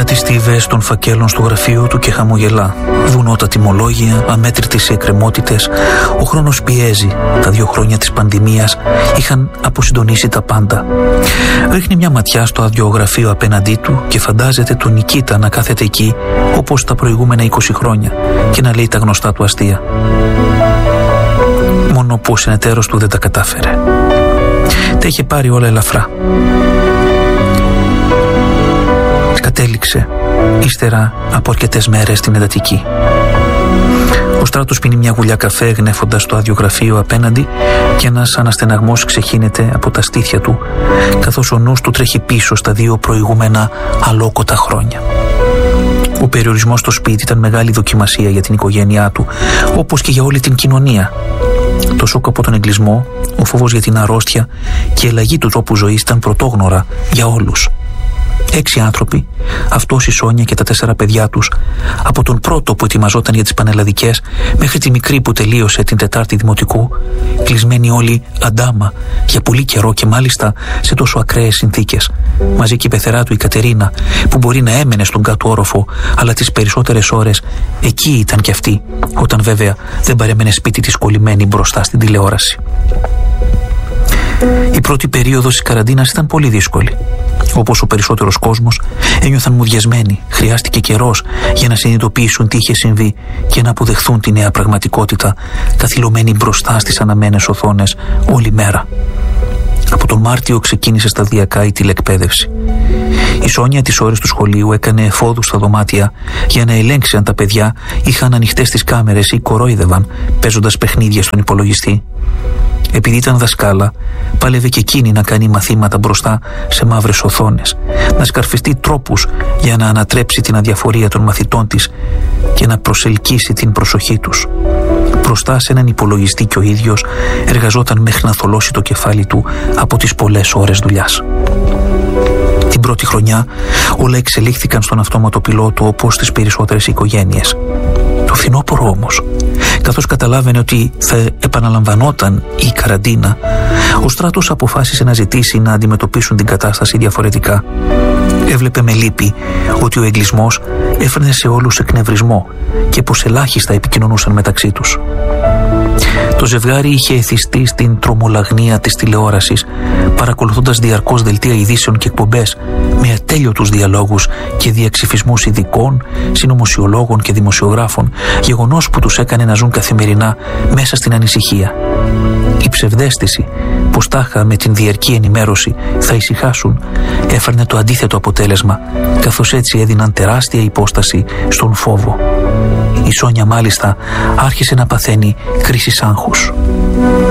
τις στίβες των φακέλων στο γραφείο του και χαμογελά. Βουνότα τιμολόγια, αμέτρητες εκκρεμότητες. Ο χρόνος πιέζει. Τα 2 χρόνια της πανδημίας είχαν αποσυντονίσει τα πάντα. Ρίχνει μια ματιά στο άδειο γραφείο απέναντί του και φαντάζεται τον Νικήτα να κάθεται εκεί όπως τα προηγούμενα 20 χρόνια και να λέει τα γνωστά του αστεία. Μόνο που ο συνεταίρος του δεν τα κατάφερε. Τα είχε πάρει όλα ελαφρά. Κατέληξε ύστερα από αρκετές μέρες στην εντατική. Ο Στράτος πίνει μια γουλιά καφέ γνέφοντας το άδειο γραφείο απέναντι και ένας αναστεναγμός ξεχύνεται από τα στήθια του, καθώς ο νους του τρέχει πίσω στα 2 προηγούμενα αλόκοτα χρόνια. Ο περιορισμός στο σπίτι ήταν μεγάλη δοκιμασία για την οικογένειά του, όπως και για όλη την κοινωνία. Το σοκ από τον εγκλισμό, ο φόβος για την αρρώστια και η αλλαγή του τρόπου ζωής ήταν πρωτόγνωρα για όλους. 6 άνθρωποι, αυτός, η Σόνια και τα 4 παιδιά τους, από τον πρώτο που ετοιμαζόταν για τις πανελλαδικές μέχρι τη μικρή που τελείωσε την 4η δημοτικού, κλεισμένοι όλοι αντάμα για πολύ καιρό και μάλιστα σε τόσο ακραίες συνθήκες, μαζί και η πεθερά του η Κατερίνα, που μπορεί να έμενε στον κάτω όροφο, αλλά τις περισσότερες ώρες εκεί ήταν κι αυτή, όταν βέβαια δεν παρέμενε σπίτι της κολλημένη μπροστά στην τηλεόραση. Η πρώτη περίοδος της καραντίνας ήταν πολύ δύσκολη. Όπως ο περισσότερος κόσμος, ένιωθαν μουδιασμένοι. Χρειάστηκε καιρός για να συνειδητοποιήσουν τι είχε συμβεί και να αποδεχθούν τη νέα πραγματικότητα, καθυλωμένοι μπροστά στις αναμένες οθόνες όλη μέρα. Από τον Μάρτιο ξεκίνησε σταδιακά η τηλεκπαίδευση. Η Σόνια τις ώρες του σχολείου έκανε εφόδους στα δωμάτια για να ελέγξει αν τα παιδιά είχαν ανοιχτές τις κάμερες ή κορόιδευαν παίζοντας παιχνίδια στον υπολογιστή. Επειδή ήταν δασκάλα, πάλευε και εκείνη να κάνει μαθήματα μπροστά σε μαύρες οθόνες, να σκαρφιστεί τρόπους για να ανατρέψει την αδιαφορία των μαθητών της και να προσελκύσει την προσοχή τους. Μπροστά σε έναν υπολογιστή και ο ίδιος εργαζόταν μέχρι να θολώσει το κεφάλι του από τις πολλές ώρες δουλειάς. Την πρώτη χρονιά όλα εξελίχθηκαν στον αυτόματο πιλότο όπως στις περισσότερες οικογένειες. Το φθινόπωρο όμως, καθώς καταλάβαινε ότι θα επαναλαμβανόταν η καραντίνα, ο Στράτος αποφάσισε να ζητήσει να αντιμετωπίσουν την κατάσταση διαφορετικά. Έβλεπε με λύπη ότι ο εγκλισμός έφερνε σε όλους εκνευρισμό και πως ελάχιστα επικοινωνούσαν μεταξύ τους. Το ζευγάρι είχε εθιστεί στην τρομολαγνία της τηλεόρασης, παρακολουθώντας διαρκώς δελτία ειδήσεων και εκπομπές με ατέλειωτους διαλόγους και διαξυφισμούς ειδικών, συνωμοσιολόγων και δημοσιογράφων, γεγονός που τους έκανε να ζουν καθημερινά μέσα στην ανησυχία. Η ψευδαίσθηση πως τάχα με την διαρκή ενημέρωση θα ησυχάσουν έφερνε το αντίθετο αποτέλεσμα, καθώς έτσι έδιναν τεράστια υπόσταση στον φόβο. Η Σόνια μάλιστα άρχισε να παθαίνει κρίσεις άγχους.